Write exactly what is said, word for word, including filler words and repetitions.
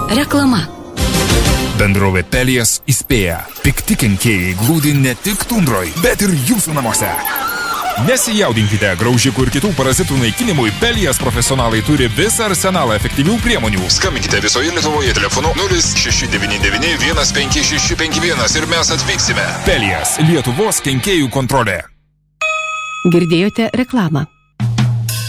Reklama. Bendrovė Pelijas įspėja. Pikti kenkėjai glūdi ne tik tundroj, bet ir jūsų namuose. Nesijaudinkite, graužikų ir kitų parazitų naikinimui Pelijas profesionalai turi visą arsenalą efektyvių priemonių. Skambinkite visoje Lietuvoje telefonu nulis šeši devyni devyni vienas penki šeši penki vienas ir mes atvyksime. Pelijas, Lietuvos kenkėjų kontrolė. Girdėjote reklamą.